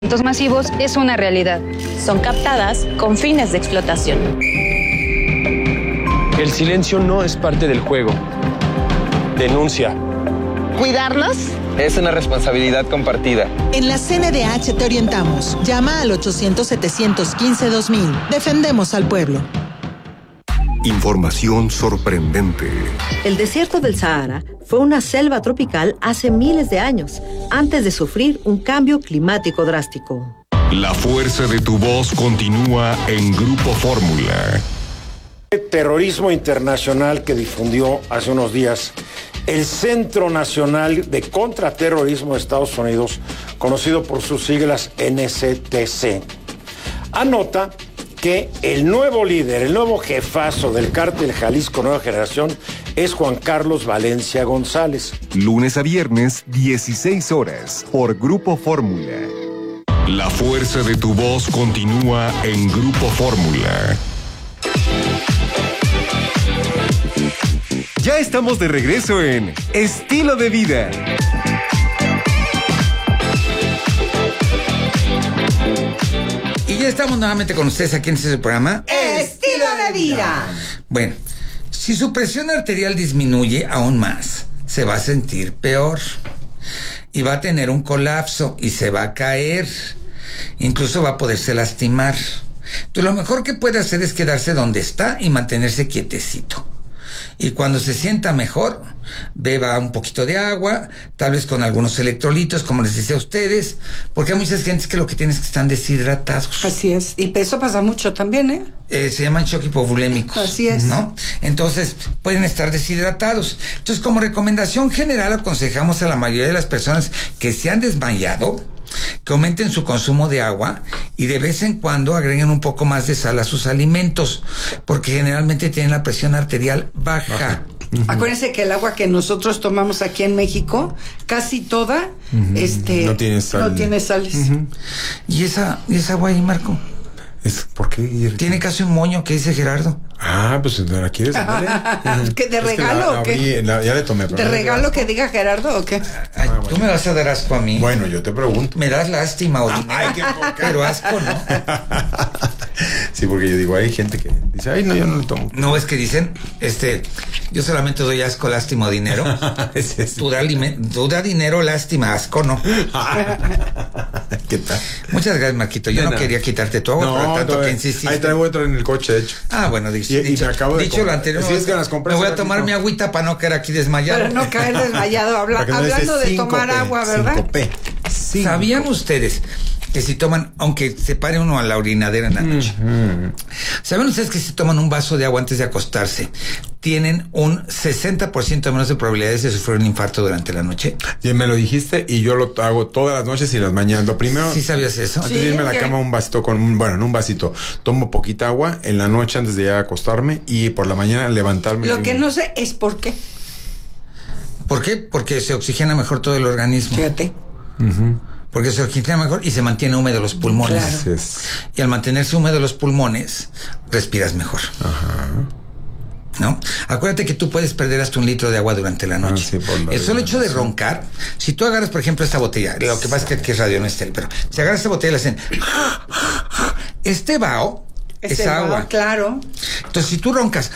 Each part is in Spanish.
masivos es una realidad. Son captadas con fines de explotación. El silencio no es parte del juego. Denuncia. ¿Cuidarnos? Es una responsabilidad compartida. En la CNDH te orientamos. Llama al 800-715-2000. Defendemos al pueblo. Información sorprendente. El desierto del Sahara fue una selva tropical hace miles de años, antes de sufrir un cambio climático drástico. La fuerza de tu voz continúa en Grupo Fórmula. Terrorismo internacional que difundió hace unos días el Centro Nacional de Contraterrorismo de Estados Unidos, conocido por sus siglas NCTC, anota que el nuevo líder, el nuevo jefazo del cártel Jalisco Nueva Generación es Juan Carlos Valencia González. Lunes a viernes, 16 horas, por Grupo Fórmula. La fuerza de tu voz continúa en Grupo Fórmula. Ya estamos de regreso en Estilo de Vida. Y ya estamos nuevamente con ustedes aquí en este programa Estilo de Vida. Bueno, si su presión arterial disminuye aún más, se va a sentir peor y va a tener un colapso y se va a caer, incluso va a poderse lastimar. Entonces lo mejor que puede hacer es quedarse donde está y mantenerse quietecito. Y cuando se sienta mejor, beba un poquito de agua, tal vez con algunos electrolitos, como les decía a ustedes, porque hay muchas gentes que lo que tienen es que están deshidratados. Así es, y eso pasa mucho también, se llaman shock hipovolémicos. Así es. ¿No? Entonces, pueden estar deshidratados. Entonces, como recomendación general, aconsejamos a la mayoría de las personas que se han desmayado que aumenten su consumo de agua y de vez en cuando agreguen un poco más de sal a sus alimentos, porque generalmente tienen la presión arterial baja. Acuérdense que el agua que nosotros tomamos aquí en México, casi toda, no tiene sal. No tiene sales. ¿Y esa agua ahí, Marco? ¿Por qué? Tiene casi un moño, que dice Gerardo. Pues ¿no la quieres? ¿Que de regalo o qué? Ya le tomé. ¿De regalo que diga Gerardo o qué? Ay, ¿tú me vas a dar asco a mí? Bueno, yo te pregunto. Me das lástima o dinero. Pero asco, ¿no? Sí, porque yo digo, hay gente que dice, ay, no, yo no le tomo. No, es que dicen, yo solamente doy asco, lástima o dinero. Tú da dinero, lástima, asco, ¿no? ¿Qué tal? Muchas gracias, Marquito. Yo no quería quitarte tu agua, pero tanto que insististe. Ahí traigo otro en el coche, de hecho. Bueno, dicho lo anterior, si es que las compras, me voy a tomar mi agüita para no caer aquí desmayado. Para no caer desmayado, hablando de tomar agua, ¿verdad? 5P. ¿Sabían ustedes que si toman, aunque se pare uno a la orinadera en la noche, ¿saben ustedes que si toman un vaso de agua antes de acostarse, tienen un 60% menos de probabilidades de sufrir un infarto durante la noche? Ya me lo dijiste y yo lo hago todas las noches y las mañanas. Lo primero... ¿Sí sabías eso? Antes de irme a la cama un vasito no un vasito. Tomo poquita agua en la noche antes de ir a acostarme y por la mañana levantarme. Lo que no sé es por qué. ¿Por qué? Porque se oxigena mejor todo el organismo. Fíjate. Porque se oxigena mejor y se mantiene húmedo los pulmones. Claro. Y al mantenerse húmedo los pulmones, respiras mejor. ¿No? Acuérdate que tú puedes perder hasta 1 litro de agua durante la noche. El solo hecho de roncar, si tú agarras, por ejemplo, esta botella, lo que pasa es que aquí es radio no estéril, pero si agarras esta botella y la hacen, vaho es agua. Claro. Entonces, si tú roncas,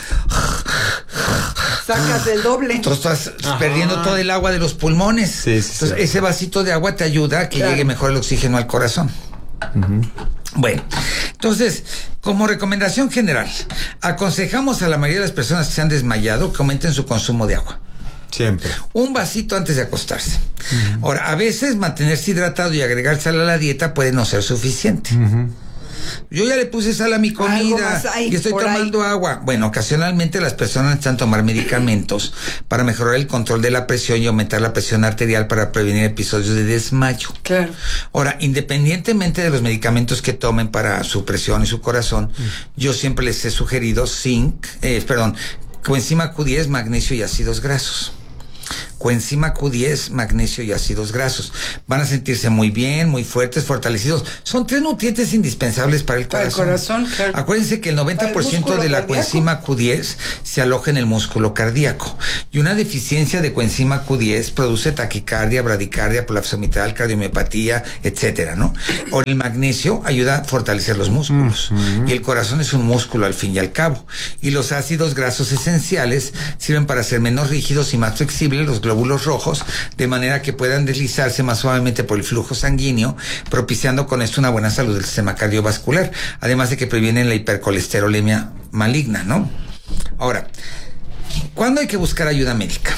sacas el doble. Entonces estás perdiendo todo el agua de los pulmones. Entonces, ese vasito de agua te ayuda a que llegue mejor el oxígeno al corazón. Bueno, entonces, como recomendación general, aconsejamos a la mayoría de las personas que se han desmayado que aumenten su consumo de agua. Siempre. Un vasito antes de acostarse. Ahora, a veces mantenerse hidratado y agregar sal a la dieta puede no ser suficiente. Yo ya le puse sal a mi comida y estoy tomando agua. Bueno, ocasionalmente las personas necesitan tomar medicamentos para mejorar el control de la presión y aumentar la presión arterial para prevenir episodios de desmayo. Claro. Ahora, independientemente de los medicamentos que tomen para su presión y su corazón, yo siempre les he sugerido coenzima Q10, magnesio y ácidos grasos. coenzima Q10, magnesio y ácidos grasos. Van a sentirse muy bien, muy fuertes, fortalecidos. Son 3 nutrientes indispensables para el corazón. Para el corazón, claro. Acuérdense que el 90% de la coenzima Q10 se aloja en el músculo cardíaco. Y una deficiencia de coenzima Q10 produce taquicardia, bradicardia, prolapso mitral, cardiomiopatía, etcétera, ¿no? O el magnesio ayuda a fortalecer los músculos. Y el corazón es un músculo al fin y al cabo. Y los ácidos grasos esenciales sirven para hacer menos rígidos y más flexibles los glóbulos rojos, de manera que puedan deslizarse más suavemente por el flujo sanguíneo, propiciando con esto una buena salud del sistema cardiovascular, además de que previenen la hipercolesterolemia maligna, ¿no? Ahora, ¿cuándo hay que buscar ayuda médica?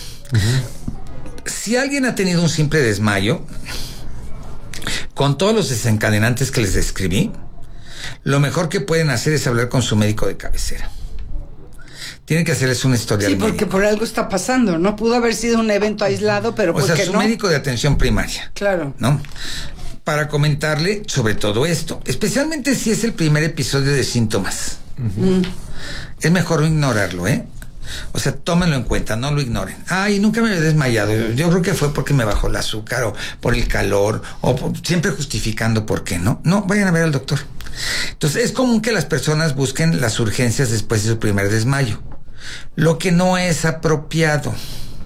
Si alguien ha tenido un simple desmayo, con todos los desencadenantes que les describí, lo mejor que pueden hacer es hablar con su médico de cabecera. Tienen que hacerles un historial médico. Sí, porque por algo está pasando, ¿no? Pudo haber sido un evento aislado, pero ¿por qué no? O sea, su médico de atención primaria. Claro. ¿No? Para comentarle sobre todo esto, especialmente si es el primer episodio de síntomas. Es mejor ignorarlo, ¿eh? O sea, tómenlo en cuenta, no lo ignoren. Ay, nunca me había desmayado. Yo creo que fue porque me bajó el azúcar o por el calor o siempre justificando por qué, ¿no? No, vayan a ver al doctor. Entonces, es común que las personas busquen las urgencias después de su primer desmayo, lo que no es apropiado.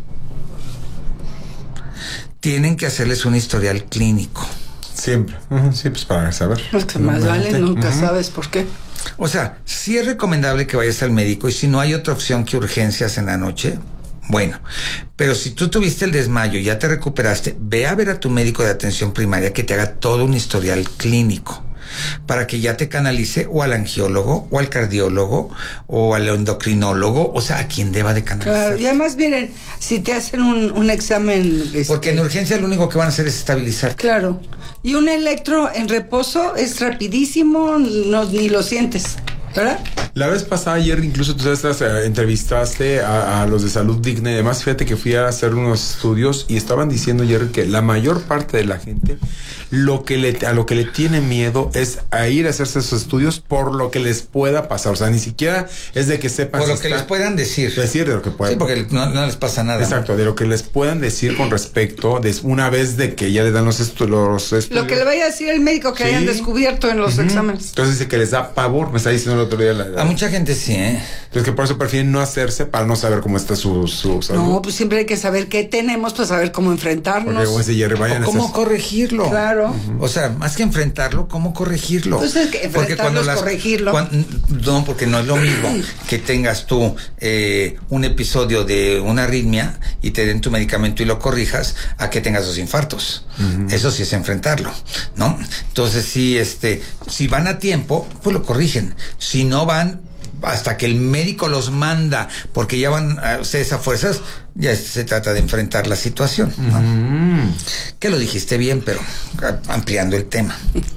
Tienen que hacerles un historial clínico. Siempre. Sí, pues para saber. Los que más vale, nunca sabes por qué. O sea, sí es recomendable que vayas al médico y si no hay otra opción que urgencias en la noche, bueno. Pero si tú tuviste el desmayo y ya te recuperaste, ve a ver a tu médico de atención primaria que te haga todo un historial clínico para que ya te canalice o al angiólogo o al cardiólogo o al endocrinólogo, o sea, a quien deba de canalizar. Claro, y además miren, si te hacen un examen... Porque en urgencia lo único que van a hacer es estabilizar. Claro, y un electro en reposo es rapidísimo, ni lo sientes, ¿verdad? La vez pasada, ayer, incluso tú entrevistaste a los de Salud Digna y demás. Fíjate que fui a hacer unos estudios y estaban diciendo, Jerry, que la mayor parte de la gente a lo que le tiene miedo es a ir a hacerse esos estudios por lo que les pueda pasar. O sea, ni siquiera es de que sepan. Por lo que les puedan decir. Decir de lo que puedan. Sí, porque no les pasa nada. Exacto, de lo que les puedan decir con respecto, una vez de que ya le dan los estudios. Lo que le vaya a decir el médico que hayan descubierto en los exámenes. Entonces dice que les da pavor, me está diciendo el otro día a mucha gente sí, ¿eh? Entonces que por eso prefieren no hacerse para no saber cómo está su salud. No, pues siempre hay que saber qué tenemos para saber cómo enfrentarnos. Porque como dice Jerry, vayan o cómo corregirlo. Claro. O sea, más que enfrentarlo, ¿cómo corregirlo? Entonces, que enfrentarlo es corregirlo. No, porque no es lo mismo que tengas tú un episodio de una arritmia y te den tu medicamento y lo corrijas, a que tengas 2 infartos. Eso sí es enfrentarlo, ¿no? Entonces, si van a tiempo, pues lo corrigen. Si no van hasta que el médico los manda, porque ya van ustedes a fuerzas, ya se trata de enfrentar la situación, ¿no? Que lo dijiste bien, pero ampliando el tema.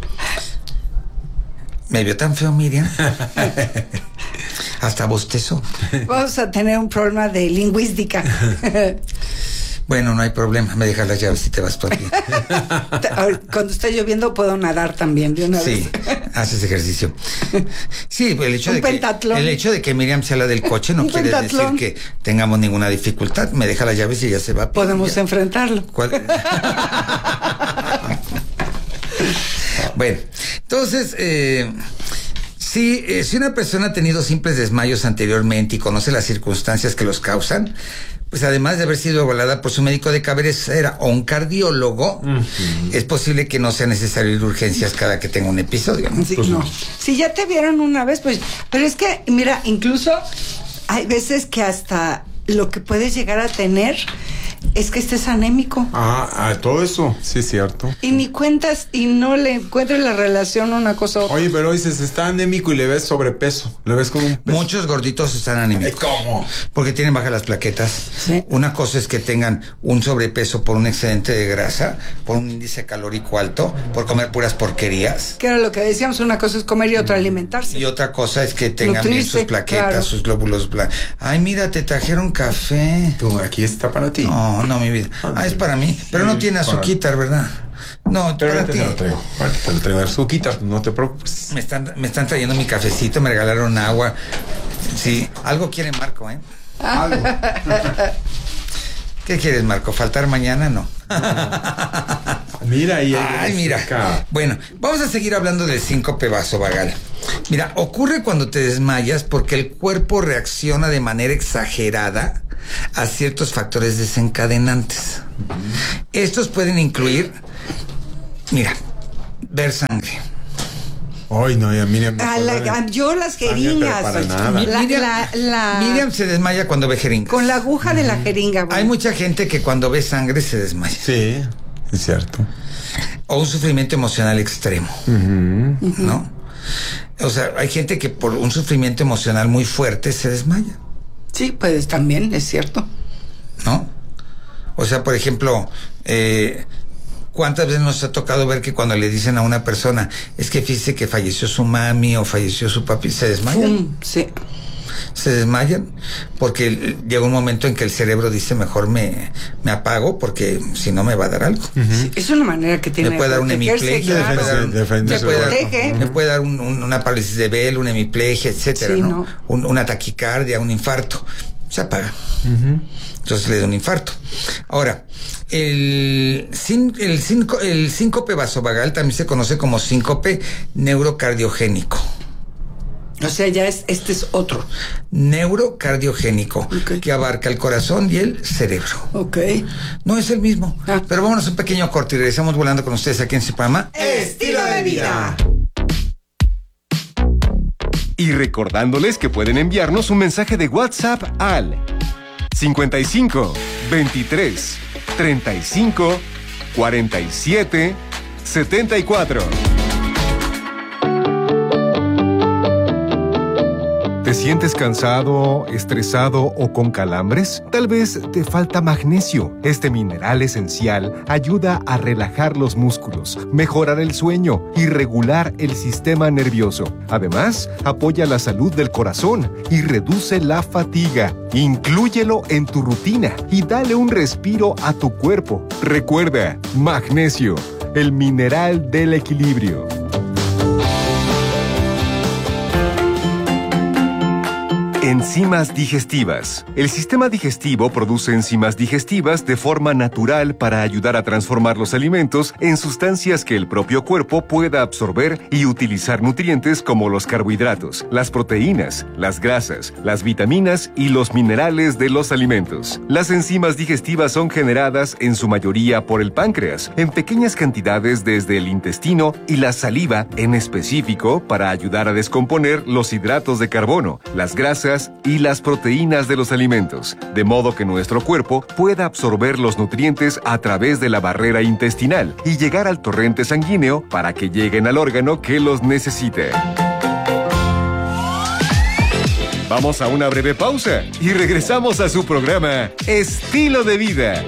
¿Me vio tan feo, Miriam? Hasta bostezó. Vamos a tener un problema de lingüística. Bueno, no hay problema, me dejas las llaves y te vas tú aquí. Cuando esté lloviendo puedo nadar también de una vez. Sí, haces ejercicio. Sí, el hecho de que Miriam sea la del coche no quiere decir que tengamos ninguna dificultad. Me deja las llaves y ella se va. Podemos enfrentarlo. Bueno, entonces, si una persona ha tenido simples desmayos anteriormente y conoce las circunstancias que los causan, pues además de haber sido evaluada por su médico de cabecera o un cardiólogo, es posible que no sea necesario ir a urgencias cada que tenga un episodio, ¿no? Sí, no. Si ya te vieron una vez, pues, pero es que, mira, incluso hay veces que hasta lo que puedes llegar a tener es que estés anémico. Todo eso, sí es cierto. Y ni cuentas y no le encuentres la relación una cosa a otra. Oye, pero dices, está anémico y le ves sobrepeso, le ves como un peso. Muchos gorditos están anémicos. ¿Cómo? Porque tienen bajas las plaquetas. Sí. Una cosa es que tengan un sobrepeso por un excedente de grasa, por un índice calórico alto, por comer puras porquerías. Que era lo que decíamos, una cosa es comer y otra alimentarse. Y otra cosa es que tengan bien sus plaquetas, claro, sus glóbulos blancos. Ay, mira, te trajeron café. Tú, aquí está para ti. No, mi vida. Es para mí. Pero no tiene azuquitar, ¿verdad? No, para ti. Te lo traigo. Azuquitar, no te preocupes. Me están trayendo mi cafecito, me regalaron agua. Sí, algo quiere Marco, ¿eh? Algo. ¿Qué quieres, Marco? ¿Faltar mañana? No. Mira ahí. Ay, mira. Bueno, vamos a seguir hablando del síncope vasovagal. Mira, ocurre cuando te desmayas porque el cuerpo reacciona de manera exagerada a ciertos factores desencadenantes. Estos pueden incluir, mira, ver sangre. Ay, no, ya Miriam. Yo las jeringas. Para nada. Miriam se desmaya cuando ve jeringas. Con la aguja de la jeringa. Bueno. Hay mucha gente que cuando ve sangre se desmaya. Sí, es cierto. O un sufrimiento emocional extremo, ¿no? O sea, hay gente que por un sufrimiento emocional muy fuerte se desmaya. Sí, pues también, es cierto. ¿No? O sea, por ejemplo, ¿cuántas veces nos ha tocado ver que cuando le dicen a una persona, es que fíjese que falleció su mami o falleció su papi, se desmayan? Sí. Se desmayan porque llega un momento en que el cerebro dice, mejor me apago porque si no me va a dar algo. Sí, es una manera que tiene me puede dar una hemiplegia, me puede dar una parálisis de Bell, una hemiplegia, etcétera, sí, ¿no? Una taquicardia, un infarto. Se apaga. Entonces le da un infarto. Ahora, el síncope vasovagal también se conoce como síncope neurocardiogénico. O sea, este es otro. Neurocardiogénico, okay, que abarca el corazón y el cerebro. Ok. No es el mismo. Pero vámonos a un pequeño corte y regresamos volando con ustedes aquí en su programa Estilo de Vida. Y recordándoles que pueden enviarnos un mensaje de WhatsApp al 55 23 35 47 74. ¿Te sientes cansado, estresado o con calambres? Tal vez te falta magnesio. Este mineral esencial ayuda a relajar los músculos, mejorar el sueño y regular el sistema nervioso. Además, apoya la salud del corazón y reduce la fatiga. Inclúyelo en tu rutina y dale un respiro a tu cuerpo. Recuerda, magnesio, el mineral del equilibrio. Enzimas digestivas. El sistema digestivo produce enzimas digestivas de forma natural para ayudar a transformar los alimentos en sustancias que el propio cuerpo pueda absorber y utilizar nutrientes como los carbohidratos, las proteínas, las grasas, las vitaminas y los minerales de los alimentos. Las enzimas digestivas son generadas en su mayoría por el páncreas, en pequeñas cantidades desde el intestino y la saliva en específico para ayudar a descomponer los hidratos de carbono, las grasas y las proteínas de los alimentos, de modo que nuestro cuerpo pueda absorber los nutrientes a través de la barrera intestinal y llegar al torrente sanguíneo para que lleguen al órgano que los necesite. Vamos a una breve pausa y regresamos a su programa Estilo de Vida.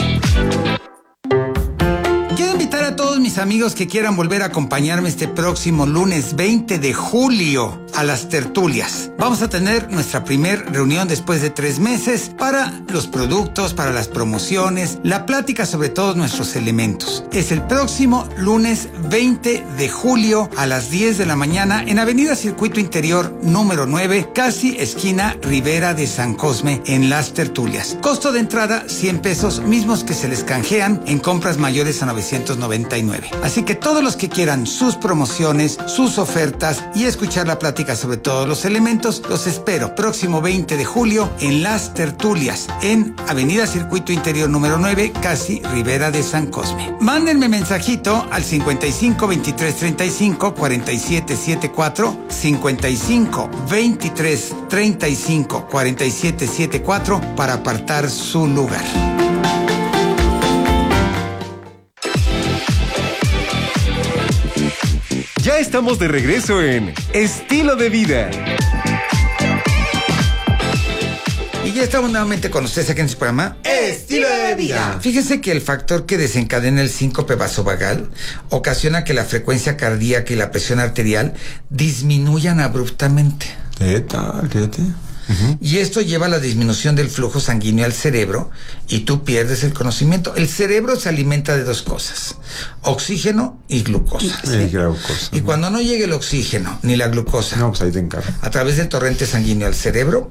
Quiero invitar a todos mis amigos que quieran volver a acompañarme este próximo lunes 20 de julio a las tertulias. Vamos a tener nuestra primer reunión después de 3 meses para los productos, para las promociones, la plática sobre todos nuestros elementos. Es el próximo lunes 20 de julio a las 10 de la mañana en Avenida Circuito Interior número 9, casi esquina Ribera de San Cosme, en las tertulias. Costo de entrada 100 pesos, mismos que se les canjean en compras mayores a 999. Así que todos los que quieran sus promociones, sus ofertas y escuchar la plática sobre todos los elementos, los espero próximo 20 de julio en las tertulias en Avenida Circuito Interior número 9, casi Ribera de San Cosme. Mándenme mensajito al 55 23 35 47 74, 55 23 35 47 74 para apartar su lugar. Ya estamos de regreso en Estilo de Vida. Y ya estamos nuevamente con ustedes aquí en su programa Estilo de Vida. Fíjese que el factor que desencadena el síncope vasovagal ocasiona que la frecuencia cardíaca y la presión arterial disminuyan abruptamente. ¿Qué tal? Fíjate. Y esto lleva a la disminución del flujo sanguíneo al cerebro y tú pierdes el conocimiento. El cerebro se alimenta de 2 cosas: oxígeno y glucosa. Y cuando no llegue el oxígeno ni la glucosa, no, pues ahí te encargo, a través del torrente sanguíneo al cerebro,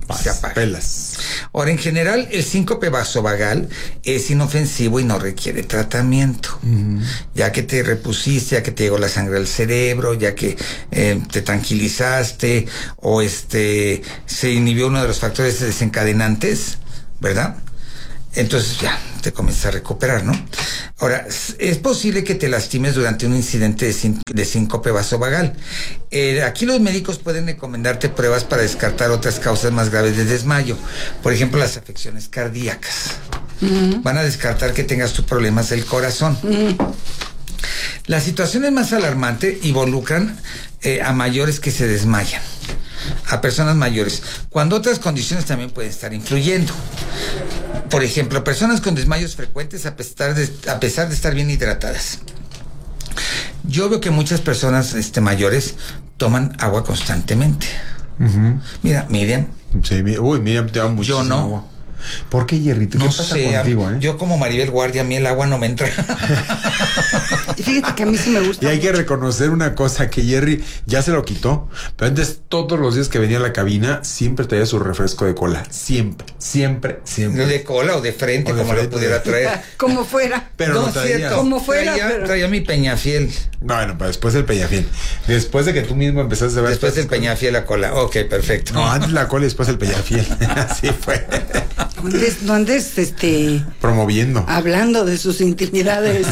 se apaga. Pelas. Ahora, en general, el síncope vasovagal es inofensivo y no requiere tratamiento. Ya que te repusiste, ya que te llegó la sangre al cerebro, ya que te tranquilizaste o se inhibió uno de los factores desencadenantes, ¿verdad? Entonces ya te comienzas a recuperar, ¿no? Ahora, es posible que te lastimes durante un incidente de síncope vasovagal. Aquí los médicos pueden recomendarte pruebas para descartar otras causas más graves de desmayo. Por ejemplo, las afecciones cardíacas. Van a descartar que tengas tus problemas del corazón. Las situaciones más alarmantes involucran a mayores que se desmayan, a personas mayores, cuando otras condiciones también pueden estar influyendo. Por ejemplo, personas con desmayos frecuentes a pesar de estar bien hidratadas. Yo veo que muchas personas mayores toman agua constantemente. Mira, Miriam. Sí, Miriam te da muchísimo Yo no. agua. ¿Por qué, Hierrito? ¿Qué No pasa sé, contigo, yo como Maribel Guardia, a mí el agua no me entra. Y fíjate que a mí sí me gusta. Y hay que reconocer una cosa, que Jerry ya se lo quitó, pero antes todos los días que venía a la cabina siempre traía su refresco de cola. Siempre. De cola o de frente, como lo pudiera traer. Como fuera. Pero no traía. Cierto, Como fuera, traía mi Peñafiel. Bueno, pues después del Peñafiel. Después de que tú mismo empezaste a ver. Después del Peñafiel la cola. Ok, perfecto. No, antes la cola y después el Peñafiel. Así fue. No andes, promoviendo. hablando de sus intimidades.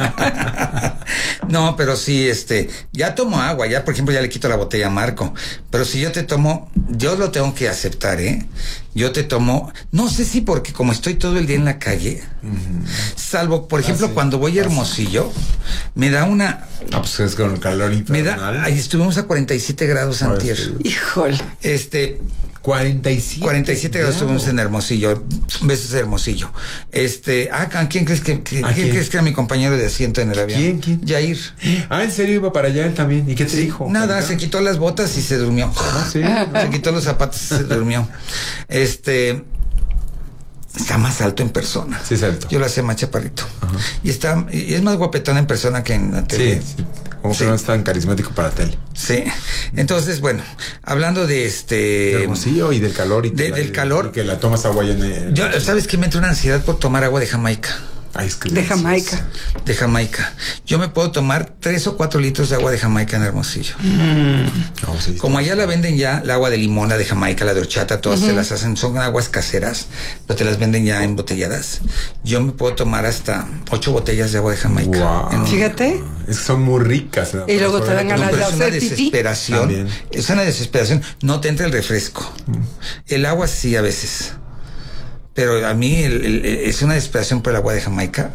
No, pero sí, ya tomo agua, ya por ejemplo ya le quito la botella a Marco, pero si yo te tomo, yo lo tengo que aceptar, yo te tomo, no sé si porque como estoy todo el día en la calle, salvo por ejemplo cuando voy a Hermosillo, me da una... pues es con el calor infernal. Ahí estuvimos a 47 grados antier. Híjole. 47 grados estuvimos en Hermosillo. Besos de Hermosillo. ¿Quién crees que crees que era mi compañero de asiento en el avión? ¿Quién? Yair. ¿En serio iba para allá él también? ¿Y qué te dijo? Nada, se quitó las botas y se durmió. ¿Sí? Se quitó los zapatos y se durmió. Está más alto en persona. Sí, es alto. Yo lo hacía más chaparrito. Y es más guapetón en persona que en la tele. Sí. Como que no es tan carismático para tele. Sí. Entonces, bueno, hablando de Hermosillo y del calor del calor. Y que la tomas agua ya Yo, ¿sabes qué? Me entró una ansiedad por tomar agua de Jamaica. De Jamaica. De Jamaica. Yo me puedo tomar 3 o 4 litros de agua de Jamaica en Hermosillo. Como allá la venden ya, el agua de limón, la de Jamaica, la de horchata, todas se las hacen, son aguas caseras, pero te las venden ya embotelladas. Yo me puedo tomar hasta 8 botellas de agua de Jamaica. Wow. Fíjate. Es que son muy ricas. Y luego te dan ganas de hacer pipí. Es una desesperación. No te entra el refresco. El agua sí a veces. Pero a mí es una desesperación por el agua de Jamaica.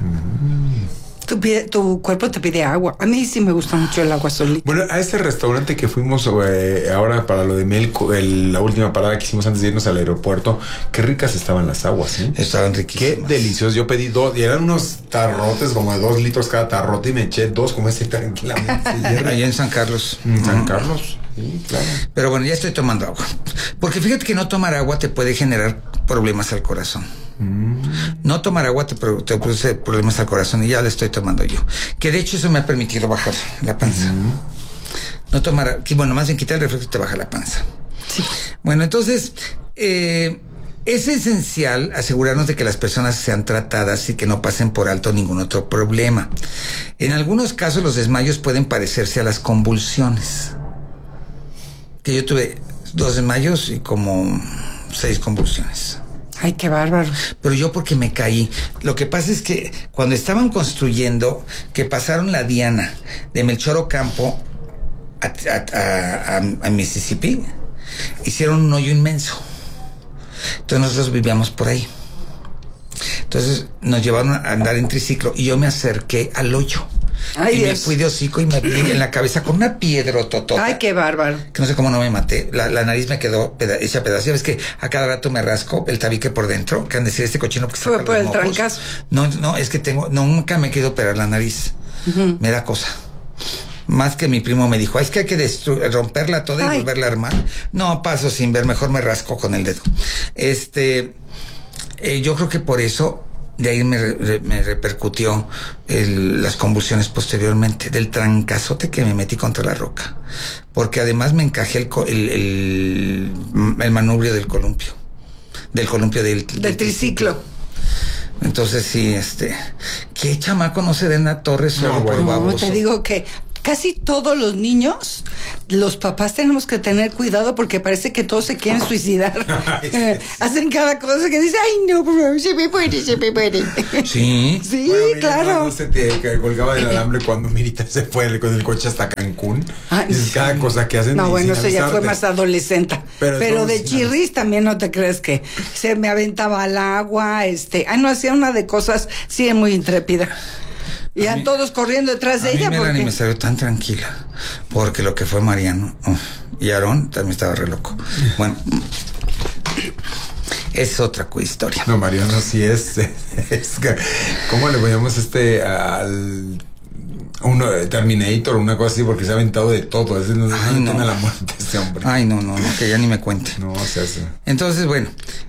Tu cuerpo te pide agua. A mí sí me gusta mucho el agua solita. Bueno, a este restaurante que fuimos ahora para lo de Melco, la última parada que hicimos antes de irnos al aeropuerto, qué ricas estaban las aguas, Estaban riquísimas. Qué deliciosos. Yo pedí 2 y eran unos tarrotes como de 2 litros cada tarrote y me eché 2 como tranquilamente. Allá en San Carlos. San Carlos. Sí, claro. Pero bueno, ya estoy tomando agua. Porque fíjate que no tomar agua te puede generar problemas al corazón. No tomar agua te produce problemas al corazón y ya le estoy tomando yo. Que de hecho eso me ha permitido bajar la panza. No tomar, más bien quitar el refresco te baja la panza. Sí. Bueno, entonces, es esencial asegurarnos de que las personas sean tratadas y que no pasen por alto ningún otro problema. En algunos casos los desmayos pueden parecerse a las convulsiones. Que yo tuve 2 desmayos y como 6 convulsiones. Ay, qué bárbaro. Pero yo porque me caí. Lo que pasa es que cuando estaban construyendo, que pasaron la Diana de Melchor Ocampo a Mississippi, hicieron un hoyo inmenso. Entonces nosotros vivíamos por ahí. Entonces nos llevaron a andar en triciclo y yo me acerqué al hoyo. Ay, y Dios. me fui de hocico y me di en la cabeza con una piedrototota. Ay, qué bárbaro. Que no sé cómo no me maté. La nariz me quedó hecha pedazos. Ya ves que a cada rato me rasco el tabique por dentro. Que han de decir este cochino que fue por el trancazo. No, es que nunca me quedo operar la nariz. Me da cosa. Más que mi primo me dijo, es que hay que romperla toda y volverla a armar. No, paso sin ver, mejor me rasco con el dedo. Yo creo que por eso De ahí me repercutió las convulsiones posteriormente, del trancazote que me metí contra la roca. Porque además me encajé el manubrio del columpio. Del triciclo. Entonces sí, ¿qué chamaco no se den a torres solo por baboso? Te digo que casi todos los niños, los papás tenemos que tener cuidado porque parece que todos se quieren suicidar. Hacen cada cosa que dice, ay no, por favor, se me muere. Sí. Sí, bueno, claro. No se te colgaba del alambre cuando Mirita se fue con el coche hasta Cancún. Es cada cosa que hacen. No, bueno, eso ya fue más adolescente. Pero de chirris también no te crees que se me aventaba al agua, no, hacía una de cosas, sí, muy intrépida. Y a todos corriendo detrás de ella. A mí me salió tan tranquila. Porque lo que fue Mariano y Aarón también estaba re loco. Bueno, es otra historia. No, Mariano sí es ¿cómo le ponemos al uno Terminator, una cosa así? Porque se ha aventado de todo. Es no. La muerte ese hombre. Ay, no, que ya ni me cuente. No, o sea, sí. Entonces, bueno,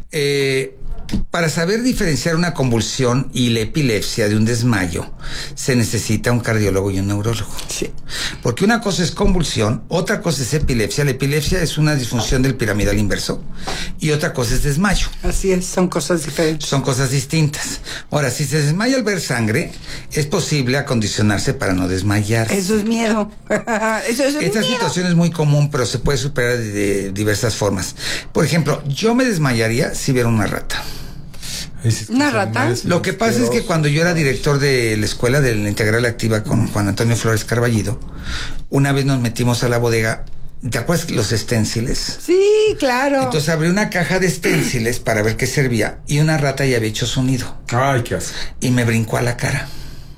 para saber diferenciar una convulsión y la epilepsia de un desmayo, se necesita un cardiólogo y un neurólogo. Sí. Porque una cosa es convulsión, otra cosa es epilepsia. La epilepsia es una disfunción del piramidal inverso y otra cosa es desmayo. Así es, son cosas diferentes. Son cosas distintas. Ahora, si se desmaya al ver sangre, es posible acondicionarse para no desmayarse. Eso es miedo. Esta situación es muy común, pero se puede superar de diversas formas. Por ejemplo, yo me desmayaría si viera una rata. ¿Una rata? Lo que pasa es que cuando yo era director de la escuela de la Integral Activa con Juan Antonio Flores Carballido, una vez nos metimos a la bodega. ¿Te acuerdas los esténciles? Sí, claro. Entonces abrí una caja de esténciles para ver qué servía y una rata ya había hecho su nido. Ay, qué asco. Y me brincó a la cara.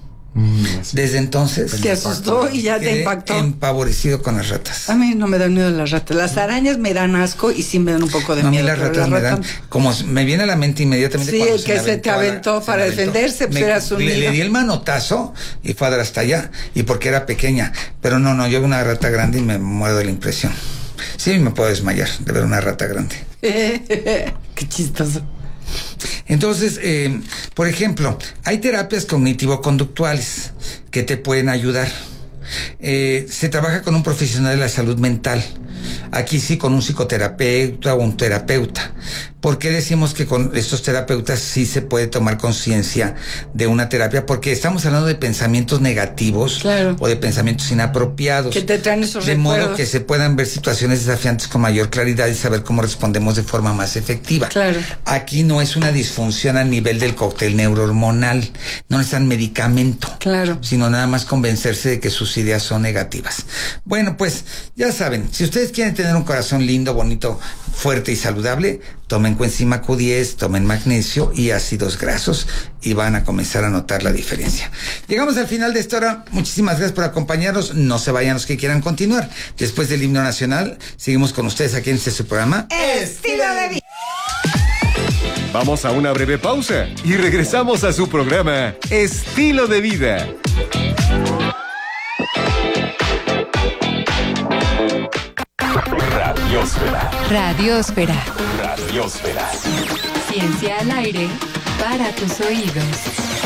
Desde entonces te asustó y ya te impactó. Empavorecido con las ratas. A mí no me dan miedo las ratas. Las arañas me dan asco y sí me dan un poco de miedo. A mí las ratas me dan, como me viene a la mente inmediatamente. Sí, el que se te aventó para defenderse, pues era su nido. Le di el manotazo y fue hasta allá, y porque era pequeña. Pero no, yo veo una rata grande y me muero de la impresión. Sí, me puedo desmayar de ver una rata grande. Qué chistoso. Entonces, por ejemplo, hay terapias cognitivo-conductuales que te pueden ayudar. Se trabaja con un profesional de la salud mental. Aquí sí, con un psicoterapeuta o un terapeuta. ¿Por qué decimos que con estos terapeutas sí se puede tomar conciencia de una terapia? Porque estamos hablando de pensamientos negativos, claro, o de pensamientos inapropiados. Que te traen esos recuerdos. De modo que se puedan ver situaciones desafiantes con mayor claridad y saber cómo respondemos de forma más efectiva. Claro. Aquí no es una disfunción a nivel del cóctel neurohormonal. No necesitan medicamento. Claro. Sino nada más convencerse de que sus ideas son negativas. Bueno, pues ya saben, si ustedes quieren tener un corazón lindo, bonito, fuerte y saludable, tomen coenzima Q10, tomen magnesio y ácidos grasos y van a comenzar a notar la diferencia. Llegamos al final de esta hora. Muchísimas gracias por acompañarnos. No se vayan los que quieran continuar. Después del himno nacional, seguimos con ustedes aquí en su programa Estilo de Vida. Vamos a una breve pausa y regresamos a su programa Estilo de Vida. Radiosfera. Radiosfera. Ciencia al aire para tus oídos.